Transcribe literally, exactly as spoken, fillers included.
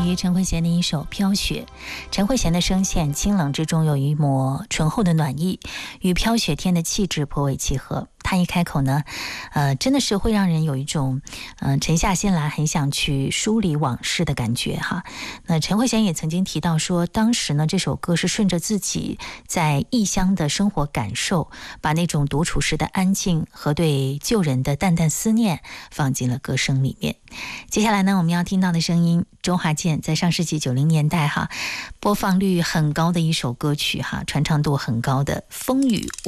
于陈慧娴的一首《飘雪》。陈慧娴的声线清冷之中有一抹醇厚的暖意，与飘雪天的气质颇为契合。她一开口呢，呃，真的是会让人有一种，嗯、呃，沉下心来很想去梳理往事的感觉哈。那陈慧娴也曾经提到说，当时呢这首歌是顺着自己在异乡的生活感受，把那种独处时的安静和对旧人的淡淡思念放进了歌声里面。接下来呢，我们要听到的声音，周华健在上世纪九零年代哈，播放率很高的一首歌曲哈，传唱度很高的《风雨》。